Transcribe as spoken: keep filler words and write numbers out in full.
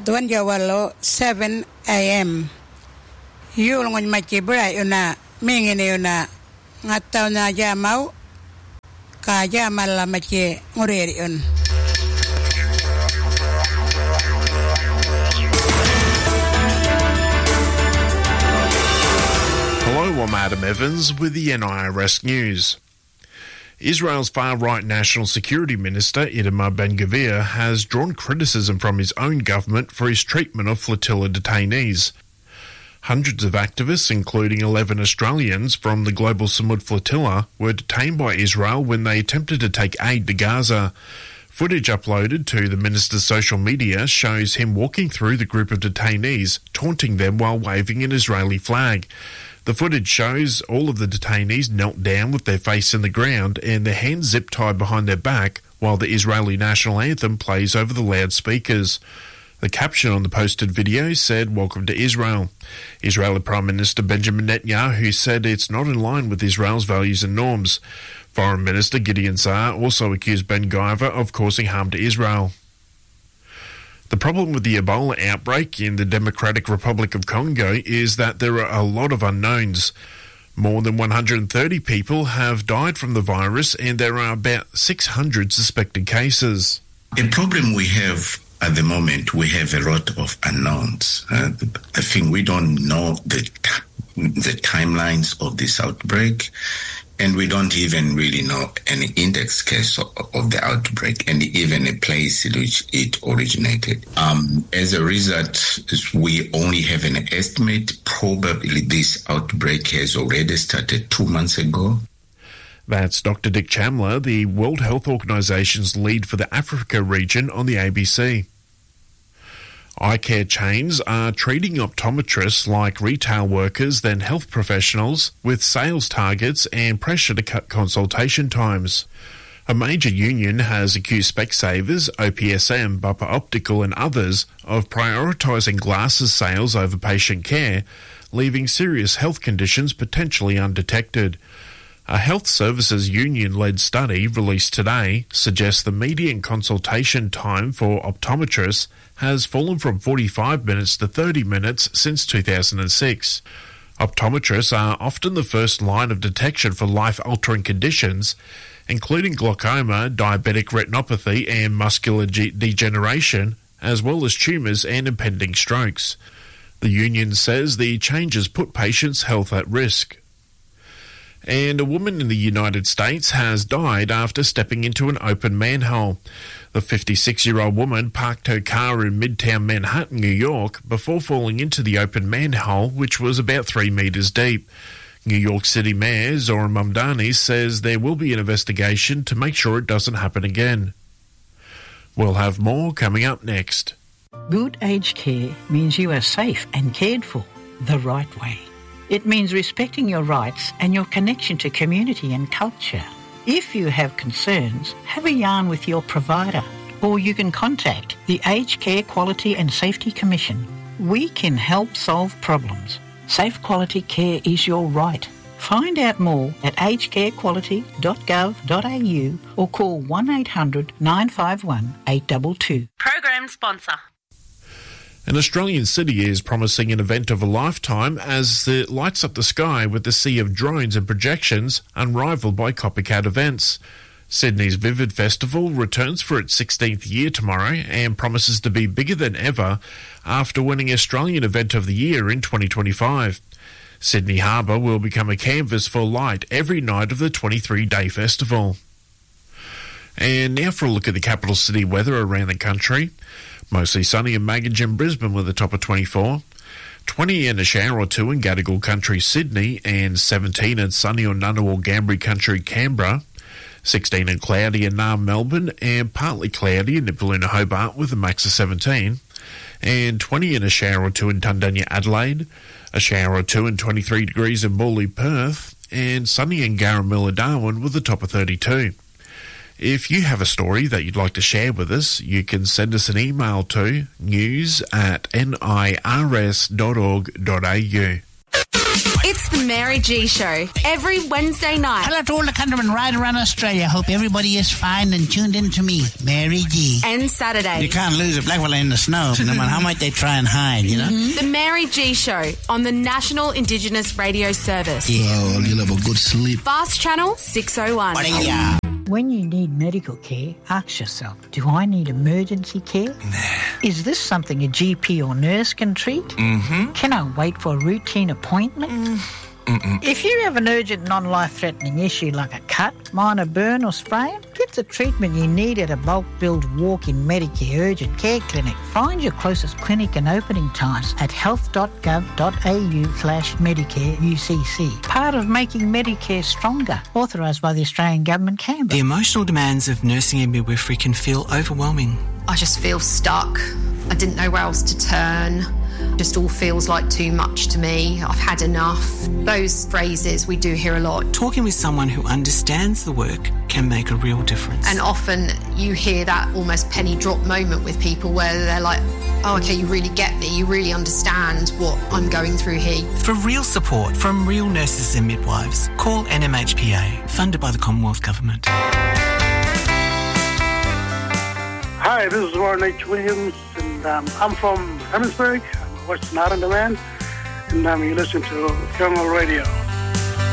Tuan Jawalo seven a.m. Yulngon machibra yuna mingini yuna ngataw na jamaw ka jamal la machi nguriri yun. Hello, I'm Adam Evans with the N I R S News. Israel's far-right National Security Minister Itamar Ben-Gvir has drawn criticism from his own government for his treatment of flotilla detainees. Hundreds of activists, including eleven Australians from the Global Samud Flotilla, were detained by Israel when they attempted to take aid to Gaza. Footage uploaded to the minister's social media shows him walking through the group of detainees, taunting them while waving an Israeli flag. The footage shows all of the detainees knelt down with their face in the ground and their hands zip-tied behind their back while the Israeli national anthem plays over the loudspeakers. The caption on the posted video said, "Welcome to Israel." Israeli Prime Minister Benjamin Netanyahu said it's not in line with Israel's values and norms. Foreign Minister Gideon Saar also accused Ben-Gvir of causing harm to Israel. The problem with the Ebola outbreak in the Democratic Republic of Congo is that there are a lot of unknowns. More than one hundred thirty people have died from the virus and there are about six hundred suspected cases. The problem we have at the moment, we have a lot of unknowns. Uh, I think we don't know the, t- the timelines of this outbreak. And we don't even really know any index case of, of the outbreak and even a place in which it originated. Um, as a result, we only have an estimate. Probably this outbreak has already started two months ago. That's Doctor Dick Chandler, the World Health Organization's lead for the Africa region, on the A B C. Eye care chains are treating optometrists like retail workers than health professionals, with sales targets and pressure to cut consultation times. A major union has accused Specsavers, O P S M, Bupa Optical and others of prioritising glasses sales over patient care, leaving serious health conditions potentially undetected. A health services union-led study released today suggests the median consultation time for optometrists has fallen from forty-five minutes to thirty minutes since two thousand six. Optometrists are often the first line of detection for life-altering conditions, including glaucoma, diabetic retinopathy and muscular ge- degeneration, as well as tumours and impending strokes. The union says the changes put patients' health at risk. And a woman in the United States has died after stepping into an open manhole. The fifty-six-year-old woman parked her car in Midtown Manhattan, New York, before falling into the open manhole, which was about three metres deep. New York City Mayor Zohran Mamdani says there will be an investigation to make sure it doesn't happen again. We'll have more coming up next. Good aged care means you are safe and cared for the right way. It means respecting your rights and your connection to community and culture. If you have concerns, have a yarn with your provider, or you can contact the Aged Care Quality and Safety Commission. We can help solve problems. Safe quality care is your right. Find out more at aged care quality dot gov dot a u or call one eight hundred nine five one eight two two. Program sponsor. An Australian city is promising an event of a lifetime as it lights up the sky with a sea of drones and projections unrivalled by copycat events. Sydney's Vivid Festival returns for its sixteenth year tomorrow and promises to be bigger than ever after winning Australian Event of the Year in twenty twenty-five. Sydney Harbour will become a canvas for light every night of the twenty-three day festival. And now for a look at the capital city weather around the country. Mostly sunny in Maggie and Brisbane with a top of twenty-four. twenty and a shower or two in Gadigal Country, Sydney, and seventeen and sunny on Ngunnawal Gambri Country, Canberra. sixteen and cloudy in Naarm, Melbourne, and partly cloudy in Nipaluna, Hobart with a max of seventeen. And twenty and a shower or two in Tundanya, Adelaide. A shower or two and twenty-three degrees in Morley, Perth. And sunny in Garramilla, Darwin with a top of thirty-two. If you have a story that you'd like to share with us, you can send us an email to news at nirs dot org dot a u. It's the The Mary G Show, every Wednesday night. Hello to all the countrymen right around Australia. Hope everybody is fine and tuned in to me, Mary G. And Saturday. You can't lose a black fella in the snow, no matter how much they try and hide, you know? Mm-hmm. The Mary G Show on the National Indigenous Radio Service. Yeah, well, you'll have a good sleep. Fast Channel six oh one. Yeah. When you need medical care, ask yourself, do I need emergency care? Nah. Is this something a G P or nurse can treat? Mm-hmm. Can I wait for a routine appointment? Mm. Mm-mm. If you have an urgent non-life-threatening issue like a cut, minor burn or sprain, get the treatment you need at a bulk-billed walk-in Medicare urgent care clinic. Find your closest clinic and opening times at health.gov.au slash Medicare U C C. Part of making Medicare stronger, authorised by the Australian Government, Canberra. The emotional demands of nursing and midwifery can feel overwhelming. I just feel stuck. I didn't know where else to turn. Just all feels like too much to me. I've had enough. Those phrases we do hear a lot. Talking with someone who understands the work can make a real difference. And often you hear that almost penny drop moment with people where they're like, oh, okay, you really get me. You really understand what I'm going through here. For real support from real nurses and midwives, call N M H P A, funded by the Commonwealth Government. Hi, this is Warren H. Williams, and um, I'm from Emmonsburg. I'm a Western Islander man, and um, you listen to Jungle Radio.